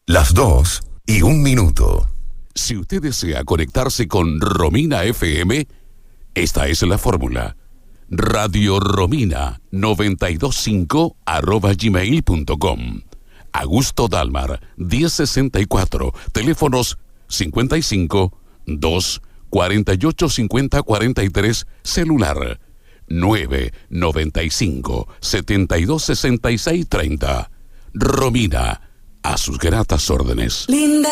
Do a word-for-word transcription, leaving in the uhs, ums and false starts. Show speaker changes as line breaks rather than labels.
Las dos y un minuto.
Si usted desea conectarse con Romina F M, esta es la fórmula. Radio Romina noventa y dos punto cinco arroba gmail punto com. Augusto Dalmar, diez sesenta y cuatro, teléfonos cincuenta y cinco, dos, cuarenta y ocho, cincuenta, cuarenta y tres, celular nueve, noventa y cinco, setenta y dos, sesenta y seis, treinta. Romina, a sus gratas órdenes.
Linda